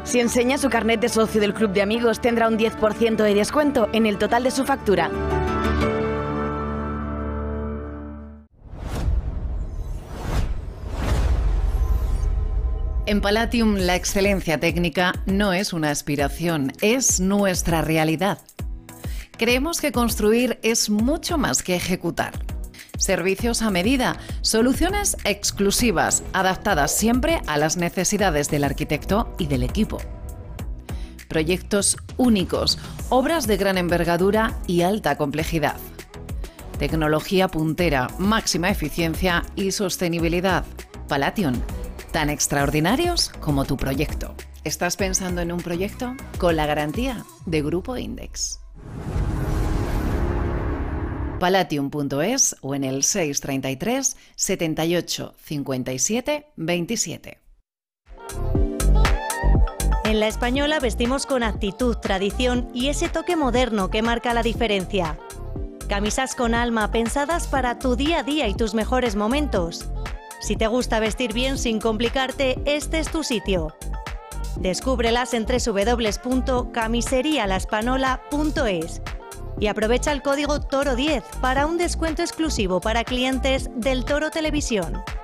Si enseña su carnet de socio del Club de Amigos, tendrá un 10% de descuento en el total de su factura. En Palatium, la excelencia técnica no es una aspiración, es nuestra realidad. Creemos que construir es mucho más que ejecutar. Servicios a medida, soluciones exclusivas, adaptadas siempre a las necesidades del arquitecto y del equipo. Proyectos únicos, obras de gran envergadura y alta complejidad. Tecnología puntera, máxima eficiencia y sostenibilidad. Palatium, tan extraordinarios como tu proyecto. ¿Estás pensando en un proyecto? Con la garantía de Grupo Index. Palatium.es o en el 633 78 57 27. En La Española vestimos con actitud, tradición y ese toque moderno que marca la diferencia. Camisas con alma pensadas para tu día a día y tus mejores momentos. Si te gusta vestir bien sin complicarte, este es tu sitio. Descúbrelas en www.camiserialaspanola.es y aprovecha el código TORO10 para un descuento exclusivo para clientes del Toro Televisión.